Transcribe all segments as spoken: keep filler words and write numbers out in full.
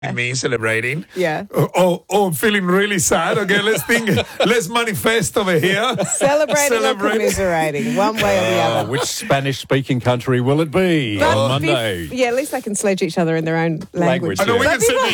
me celebrating. Yeah. Oh, oh, oh, I'm feeling really sad. Okay, let's think. Let's manifest over here. Celebrating or Celebrate. commiserating, one way or the Uh, other. which Spanish-speaking country will it be But on bef- Monday? yeah, at least they can sledge each other in their own language. Language, I know we yeah. can send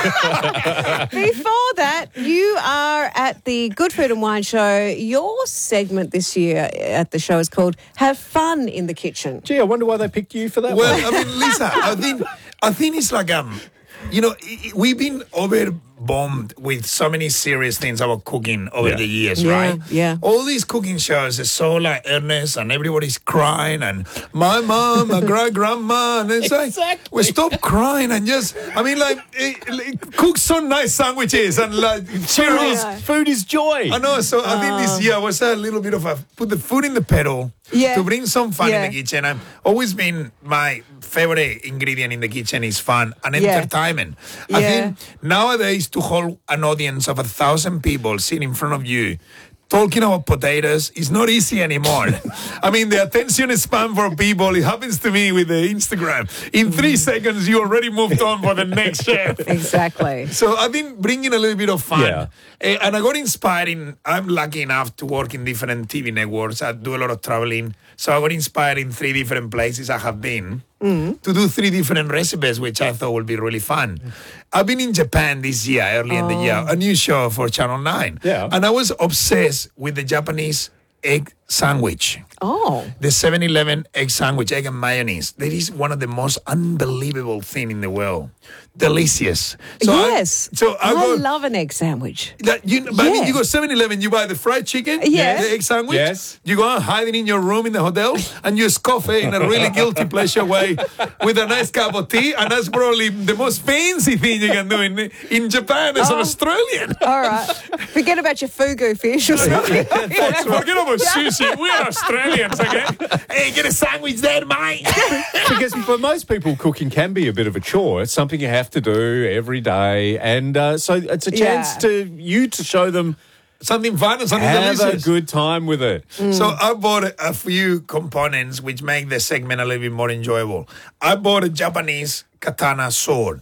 each Before that, you are at the Good Food and Wine Show. Your segment this year at the show is called Have Fun in the Kitchen. Gee, I wonder why they picked you for that Well, one. I mean, Lisa, I think I think it's like um, you know, i- i- we've been overbombed with so many serious things about cooking over Yeah. the years, Yeah, right? yeah. All these cooking shows are so like earnest, and everybody's crying, and my mom, my great grandma, and it's like Exactly. we stop crying and just, I mean, like eh, like, cook some nice sandwiches and like cheer Oh, us. yeah. Food is joy. I know, so I think this year was a little bit of a put the food in the pedal Yeah. to bring some fun Yeah. in the kitchen. I've always been my favorite ingredient in the kitchen is fun and Yeah. entertainment. I Yeah. think nowadays to hold an audience of a thousand people sitting in front of you talking about potatoes is not easy anymore. I mean, the attention span for people, it happens to me with the Instagram. In three seconds, you already moved on for the next chef. Exactly. So I've been bringing a little bit of fun. Yeah. Eh, and I got inspired in, I'm lucky enough to work in different T V networks. I do a lot of traveling. So I got inspired in three different places I have been to do three different recipes, which I thought would be really fun. I've been in Japan this year, early in the year, a new show for Channel nine. Yeah. And I was obsessed with the Japanese egg sandwich. Oh. The seven eleven egg sandwich, egg and mayonnaise. That is one of the most unbelievable thing in the world. Delicious. So I- yes. so I, I go, love an egg sandwich. that you, but I mean, Yeah. you go seven eleven, you buy the fried chicken, Yes. the egg sandwich. Yes. You go and hide it in your room in the hotel, and you scoff it in a really guilty pleasure way with a nice cup of tea, and that's probably the most fancy thing you can do in, in Japan as an Oh. Australian. All right. Forget about your fugu fish or something. Folks, forget about sushi. We are Australians, okay? Hey, get a sandwich there, mate. Because for most people, cooking can be a bit of a chore. It's something you have to do every day. And uh, so it's a chance Yeah. to you to show them Something fun and something have delicious. a good time with it. So I bought a, a few components which make the segment a little bit more enjoyable. I bought a Japanese katana sword.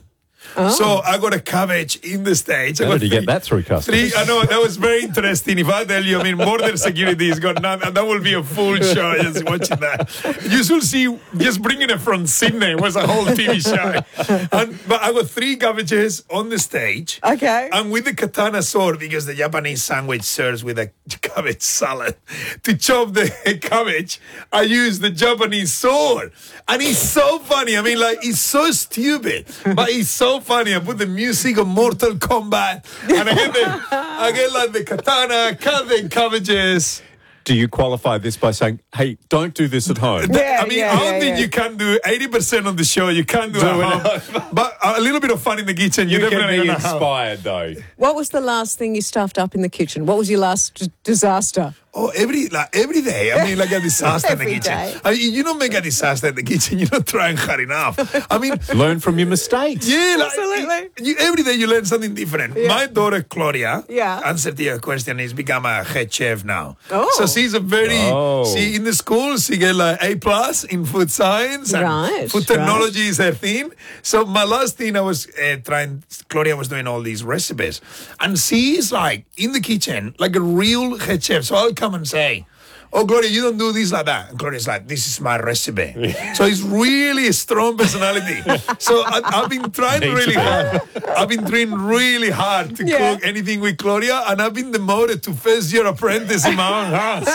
So I got a cabbage in the States. I How got did you get that through customs? Three, I know, that was very interesting. If I tell you, I mean, border security has got none, and that will be a full show just watching that. You should see, just bringing it from Sydney was a whole T V show. And, but I got three cabbages on the stage. Okay. And with the katana sword, because the Japanese sandwich serves with a cabbage salad, to chop the cabbage, I used the Japanese sword. And it's so funny. I mean, like, it's so stupid, but it's so funny. I put the music of Mortal Kombat, and I get, the, I get like the katana, cut the cabbages. Do you qualify this by saying, hey, don't do this at home? Yeah, I mean, yeah, I don't yeah, think yeah. you can do eighty percent of the show. You can't do, Do at it home. But a little bit of fun in the kitchen, you're You can definitely be going to have. inspired, though. What was the last thing you stuffed up in the kitchen? What was your last d- disaster? Oh, every like every day. I mean, like a disaster in the Every kitchen. day. I mean, you don't make a disaster in the kitchen. You don't try and hard enough. I mean, Learn from your mistakes. yeah, like, Absolutely. You, every day you learn something different. My daughter Claudia, Yeah. answer to your question, is become a head chef now. Oh. So she's a very Oh. she in the school she get like A plus in food science and Right, food right. technology is her thing. So my last thing I was uh, trying. Claudia was doing all these recipes, and she is like in the kitchen like a real head chef. So I'll come and say, oh, Gloria, you don't do this like that. And Gloria's like, this is my recipe. So it's really a strong personality. So I, I've been trying Me really too. hard. I've been trying really hard to Yeah. cook anything with Gloria, and I've been demoted to first year apprentice in my own house.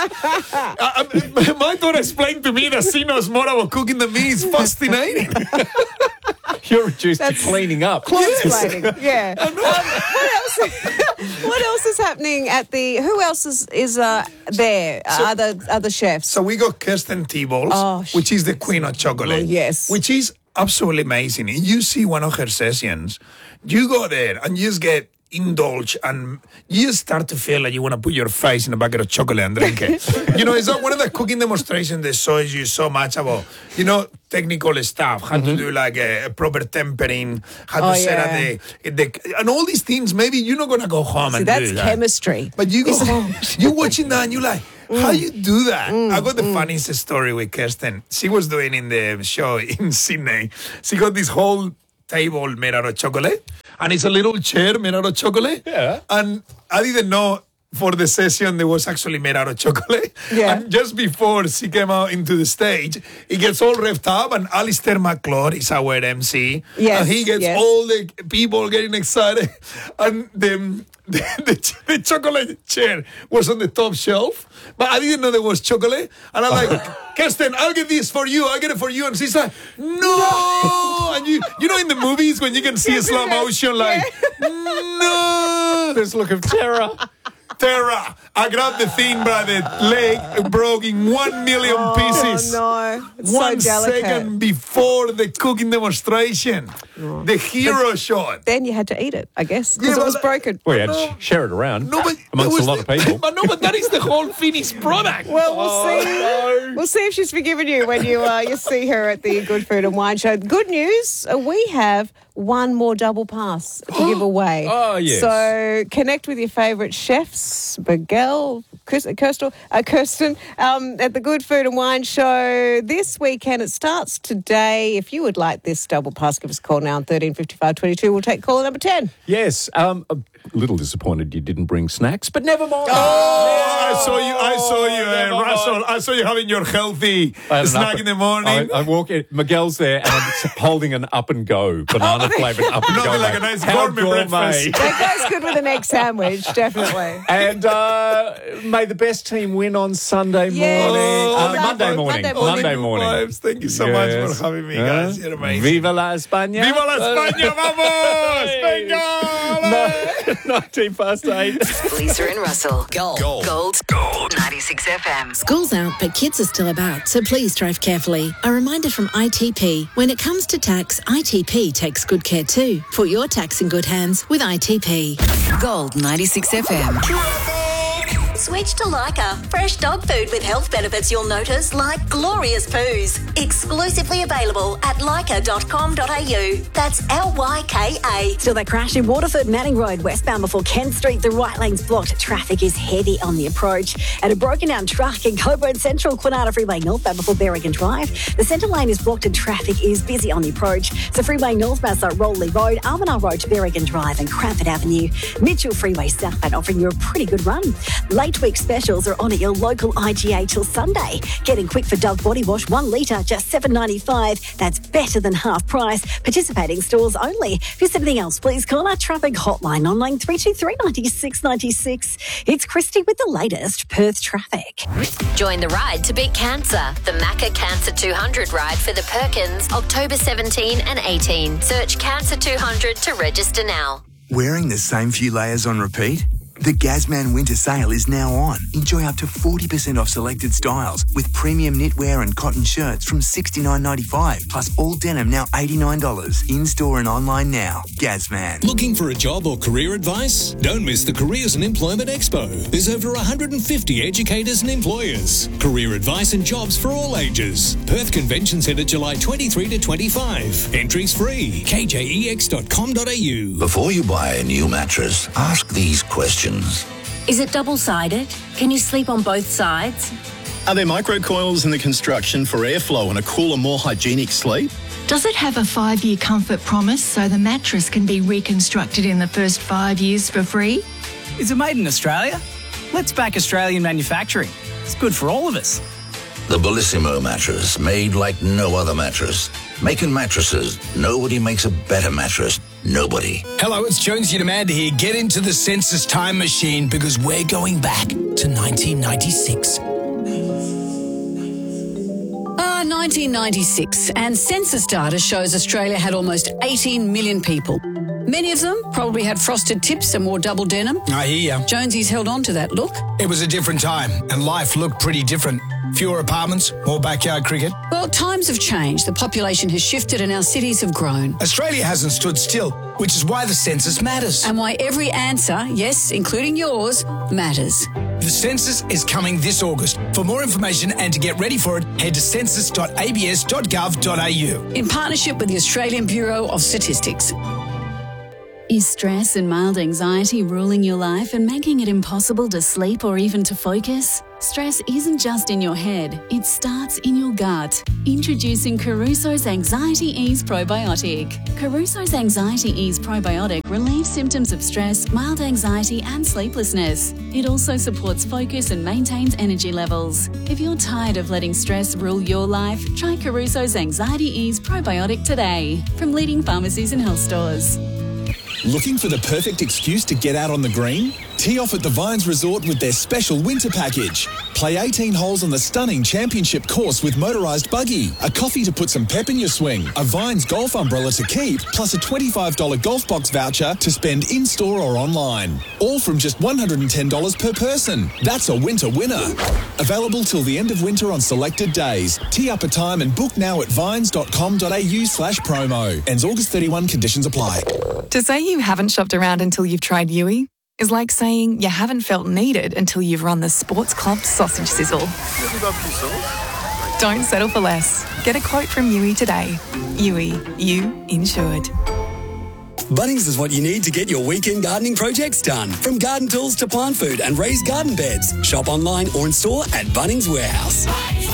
I, I, my daughter explained to me that she knows more about cooking than me. It's fascinating. You're reduced That's- to cleaning up. Clothes yeah. Um, what else? What else is happening at the? Who else is is uh, there? Uh, other other chefs. So we got Kirsten T-Balls, Oh, which is the queen of chocolate. Oh, yes. Which is absolutely amazing. And you see one of her sessions, you go there and you just get indulge and you just start to feel like you want to put your face in a bucket of chocolate and drink it. You know, it's not one of the cooking demonstrations that shows you so much about, you know, technical stuff, how to do like a, a proper tempering, how to Oh, set up yeah. the, the, and all these things, maybe you're not going to go home See, and that's do that. chemistry. But you go Isn't it? home, you're watching that and you're like, how you do that? Mm, I got the funniest story with Kirsten. She was doing in the show in Sydney. She got this whole table made out of chocolate, and it's a little chair made out of chocolate. Yeah. And I didn't know for the session that was actually made out of chocolate. Yeah. And just before she came out into the stage, it gets all revved up, and Alistair McClure is our M C. Yes, And he gets yes. all the people getting excited. And the, the, the, the chocolate chair was on the top shelf, but I didn't know there was chocolate. And I'm like, Kirsten, I'll get this for you. I'll get it for you. And she's like, no. And you, you know in the movies when you can see a slow motion, like, no. This look of terror. Terror. I grabbed the thing by the leg, it broke in one million pieces. Oh, no. It's One so delicate. second before the cooking demonstration. The hero shot. Then you had to eat it, I guess, because Yeah, it was but- broken. We had No. to share it around No, but amongst that was a lot of the- people. But no, but that is the whole finished product. Well, we'll Oh, see. no. We'll see if she's forgiven you when you uh, you see her at the Good Food and Wine Show. Good news: uh, we have one more double pass to give away. Oh, yes. So connect with your favourite chefs, Miguel, Kirsten, Kirsten, uh, Kirsten um, at the Good Food and Wine Show this weekend. It starts today. If you would like this double pass, give us a call now on thirteen fifty-five twenty-two. We'll take caller number ten. Yes, um, a little disappointed you didn't bring snacks, but never mind. Oh, I saw you. I saw you, never uh, mind. Russell. I saw you having your healthy I had an snack up- in the morning. I, I walk in, Miguel's there, and I'm holding an up and go banana flavoured up and Nothing go. like a mate. nice How gourmet breakfast. That goes good with an egg sandwich, definitely. And uh, may the best team win on Sunday Yes. morning. Oh, Uh, Monday Monday morning. morning. Monday morning. Monday morning. Vibes. Thank you so Yes. much for having me, Huh? guys. You're amazing. Viva la España. Viva la España, vamos! Hey. Venga! No, nineteen past eight. Lisa and Russell. Gold. Gold. Gold. Gold. ninety-six F M. School's out, but kids are still about, so please drive carefully. A reminder from I T P. When it comes to tax, I T P takes good care too. Put your tax in good hands with I T P. Gold ninety-six F M. Switch to Lyca. Fresh dog food with health benefits you'll notice, like glorious poos. Exclusively available at lyca dot com dot a u. That's L Y K A. Still that crash in Waterford, Manning Road, westbound before Kent Street. The right lane's blocked. Traffic is heavy on the approach. And a broken down truck in Coburn Central, Quinana Freeway northbound before Berrigan Drive. The centre lane is blocked and traffic is busy on the approach. So Freeway northbound at Roley Road, Arminar Road to Berrigan Drive and Cranford Avenue. Mitchell Freeway southbound offering you a pretty good run. Late week specials are on at your local I G A till Sunday. Getting quick for Dove Body Wash, one litre, just seven dollars ninety-five. That's better than half price. Participating stores only. If there's anything else, please call our traffic hotline on line three two three, nine six nine six. It's Christy with the latest Perth traffic. Join the ride to beat cancer. The Macca Cancer two hundred ride for the Perkins, October seventeenth and eighteenth. Search Cancer two hundred to register now. Wearing the same few layers on repeat? The Gazman Winter Sale is now on. Enjoy up to forty percent off selected styles with premium knitwear and cotton shirts from sixty-nine ninety-five, plus all denim now eighty-nine dollars. In-store and online now. Gazman. Looking for a job or career advice? Don't miss the Careers and Employment Expo. There's over one hundred fifty educators and employers. Career advice and jobs for all ages. Perth Convention Centre, July twenty-third to twenty-fifth. Entries free. k j e x dot com dot a u. Before you buy a new mattress, ask these questions. Is it double-sided? Can you sleep on both sides? Are there microcoils in the construction for airflow and a cooler, more hygienic sleep? Does it have a five-year comfort promise so the mattress can be reconstructed in the first five years for free? Is it made in Australia? Let's back Australian manufacturing. It's good for all of us. The Bellissimo mattress, made like no other mattress. Making mattresses, nobody makes a better mattress. Nobody. Hello, it's Jonesy and Amanda here. Get into the census time machine because we're going back to nineteen ninety-six. Ah, nineteen ninety-six, and census data shows Australia had almost eighteen million people. Many of them probably had frosted tips and wore double denim. I hear ya. Jonesy's held on to that look. It was a different time, and life looked pretty different. Fewer apartments, more backyard cricket. Well, times have changed. The population has shifted and our cities have grown. Australia hasn't stood still, which is why the census matters. And why every answer, yes, including yours, matters. The census is coming this August. For more information and to get ready for it, head to census dot a b s dot gov dot a u. In partnership with the Australian Bureau of Statistics. Is stress and mild anxiety ruling your life and making it impossible to sleep or even to focus? Stress isn't just in your head, it starts in your gut. Introducing Caruso's Anxiety Ease Probiotic. Caruso's Anxiety Ease Probiotic relieves symptoms of stress, mild anxiety and sleeplessness. It also supports focus and maintains energy levels. If you're tired of letting stress rule your life, try Caruso's Anxiety Ease Probiotic today from leading pharmacies and health stores. Looking for the perfect excuse to get out on the green? Tee off at the Vines Resort with their special winter package. Play eighteen holes on the stunning championship course with motorised buggy, a coffee to put some pep in your swing, a Vines golf umbrella to keep, plus a twenty-five dollars golf box voucher to spend in-store or online. All from just one hundred ten dollars per person. That's a winter winner. Available till the end of winter on selected days. Tee up a time and book now at vines.com.au slash promo. Ends August thirty-first, conditions apply. To say you haven't shopped around until you've tried Yui is like saying you haven't felt needed until you've run the Sports Club sausage sizzle. Don't settle for less. Get a quote from Yui today. Yui, you insured. Bunnings is what you need to get your weekend gardening projects done. From garden tools to plant food and raised garden beds. Shop online or in store at Bunnings Warehouse.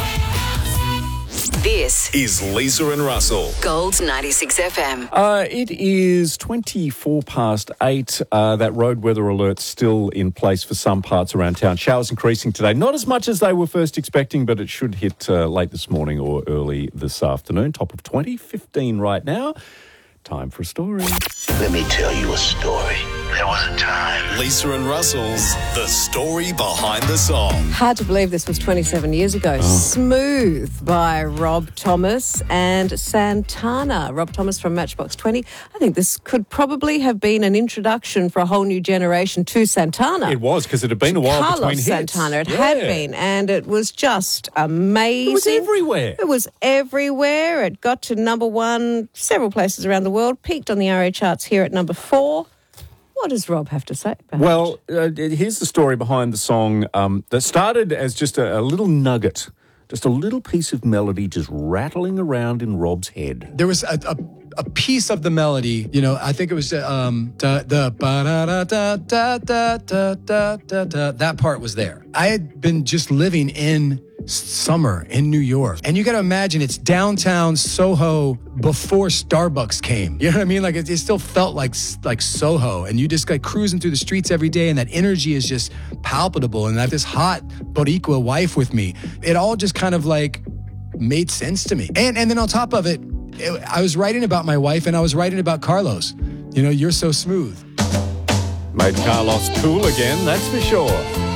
This is Lisa and Russell. Gold ninety-six F M. Uh, it is twenty-four past eight. Uh, that road weather alert's still in place for some parts around town. Showers increasing today. Not as much as they were first expecting, but it should hit uh, late this morning or early this afternoon. Top of twenty, fifteen right now. Time for a story. Let me tell you a story. There was a time. Lisa and Russell's The Story Behind the Song. Hard to believe this was twenty-seven years ago. Oh. Smooth by Rob Thomas and Santana. Rob Thomas from Matchbox twenty. I think this could probably have been an introduction for a whole new generation to Santana. It was, because it had been a while Carlos between hits. Santana. It Yeah. had been, and it was just amazing. It was everywhere. It was everywhere. It got to number one several places around the world, peaked on the R A charts here at number four. What does Rob have to say about Well, uh, here's the story behind the song um, that started as just a, a little nugget, just a little piece of melody just rattling around in Rob's head. There was a, a, a piece of the melody, you know, I think it was um, da, da, ba, da, da, da, da, da, da, da, da, da. That part was there. I had been just living in summer in New York. And you got to imagine it's downtown Soho before Starbucks came. You know what I mean? Like it, it still felt like like Soho. And you just like cruising through the streets every day, and that energy is just palpable. And I have this hot Boricua wife with me. It all just kind of like made sense to me. And and then on top of it, it I was writing about my wife, and I was writing about Carlos. You know, you're so smooth. Made Carlos cool again, that's for sure.